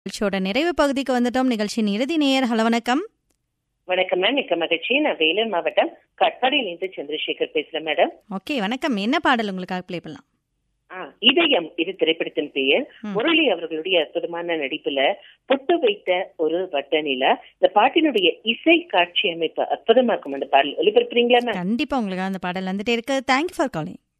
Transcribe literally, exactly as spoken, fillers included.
நிகழ்ச்சியோட நிறைவு பகுதிக்கு வந்துட்டோம். நிகழ்ச்சியின் இறுதி நேயர். ஹலோ, வணக்கம். வணக்கம் மேம், மிக்க மகிழ்ச்சி. நான் வேலூர் மாவட்டம் கட்பாடியிலிருந்து சந்திரசேகர் பேசுறேன் மேடம். ஓகே, வணக்கம். என்ன பாடல் உங்களுக்காக ப்ளே பண்ணலாம்? இதயம் இது திரைப்படத்தின் பெயர். முரளி அவர்களுடைய அற்புதமான நடிப்புல பொட்டு வைத்த ஒரு வட்ட நிலா. இந்த பாட்டினுடைய இசை காட்சி அமைப்பு அற்புதமா இருக்கும். அந்த பாடல் ஒளிபரப்புறீங்களா மேம்? கண்டிப்பா உங்களுக்கு அந்த பாடல் வந்துட்டே இருக்கு. Thank you for calling.